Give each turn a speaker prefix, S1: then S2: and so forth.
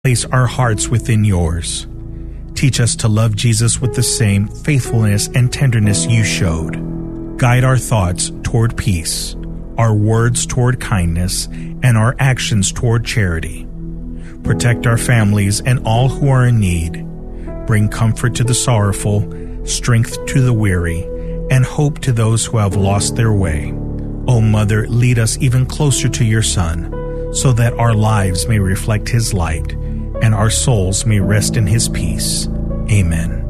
S1: place our hearts within yours. Teach us to love Jesus with the same faithfulness and tenderness you showed. Guide our thoughts toward peace, our words toward kindness, and our actions toward charity. Protect our families and all who are in need. Bring comfort to the sorrowful, strength to the weary, and hope to those who have lost their way. O Mother, lead us even closer to your Son, so that our lives may reflect his light and our souls may rest in his peace. Amen.